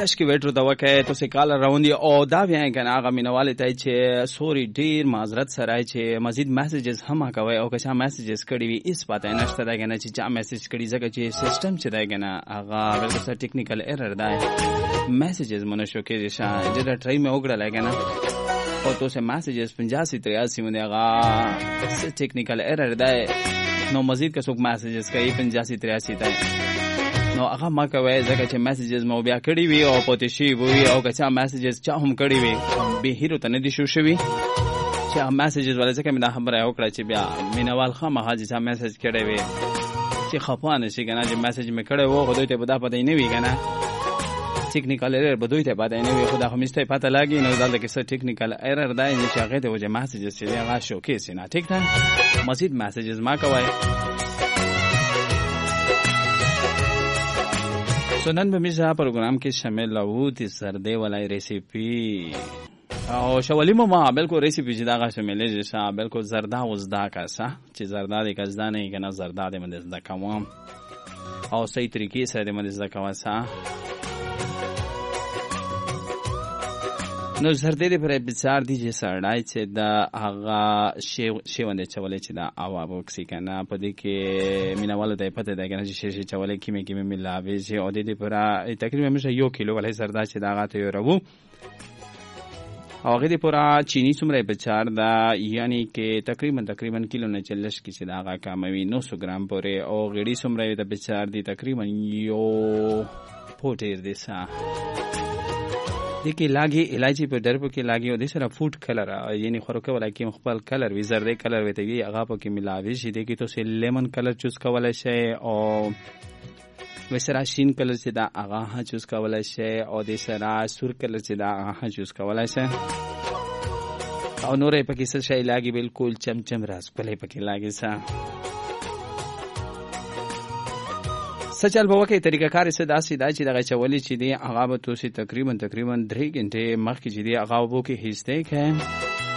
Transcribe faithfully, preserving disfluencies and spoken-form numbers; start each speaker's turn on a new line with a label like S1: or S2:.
S1: کش کې ویټر دا وکه تو سه کال راوندي او دا بیا کنه هغه مینواله ته چې سوري ډیر معذرت سره چې مزید میسجز هم کوي او که میسجز کړي وي اس پته نشته دا کنه چې چا میسج کړي ځکه چې سیستم چې دا کنه هغه ورته ټیکنیکل ایرر دی میسجز مونږ شو کې چې دا ټرای مې وګړه لګنه او تو سه میسجز پنځاسي تریاسي مونږ هغه ټیکنیکل ایرر دی نو مزید که څوک میسجز کوي پنځاسي تریاسي ته نو هغه ما کوي ځکه چې میسجز مو بیا کړي وي او پته شي وي او که چا میسجز چا هم کړي وي به هیرو ته نه دي شو شوي چې هغه میسجز ولې ځکه مې دا خبره وکړه چې بیا مینوال خامخا چې چا میسج کړی وي چې خفه نه شي کنه چې میسج مې کړی وو خو دوی ته به دا پته نه وي کنه ټیکنیکل ایرر به دوی ته پته نه وي خو دا خو مې ته پته لګي نو دلته کې څه ټیکنیکل ایرر دی چې هغه ته وجه میسجز چې هغه شو کیسه نه ټیک ده مزید میسجز ما کوي سنن به میزه پروگرام کې شامل او د سردې ولای ریسیپی او شوالیمو ما بالکل ریسیپی چې دا غاښه ملي چې بالکل زردا وزدا کاسه چې زردا د کزدا نه کنه زردا د مند زدا کوم او صحیح طریقې سره د مند زدا کواسه نو زردې د پر بچار دي چې سړای چې دا هغه شی شی ونده چولې چې دا اوا بوکسي کنه په دې کې مینواله د پته دا کنه چې شی چولې کې مې کې مې ملاوي چې او دې پر تقریبا مشه یو کیلو ولې زردا چې دا غاته یو ربو هغه دې پورا چینی څومره بچار دا یعنی کې تقریبا تقریبا کیلو نه چلش کې چې دا هغه کاموي نو سو ګرام پورې او غړي څومره د بچار دي تقریبا یو پوټیر دي سا دې کې لاګي الایچی په درپو کې لاګي او د سره فوډ کلر یعنی خوراک ولای کې خپل کلر وی زردې کلر وته وی هغه په کې ملاوي شي دې کې تو سه لیمن کلر چوز کولای شي او وسره شین کلر چې دا هغه ها چوز کولای شي او د سره سور کلر چې دا هغه ها چوز کولای شي او نورې په کې څه شي لاګي بالکل چمچم راس په لې په کې لاګي سا سچل به وکي طریقه کار څه داسې دا چې دغه چولې چې دی هغه به توسي تقریبا تقریبا درې غنټه مخکې چې دی هغه وو کې هیڅ دی کې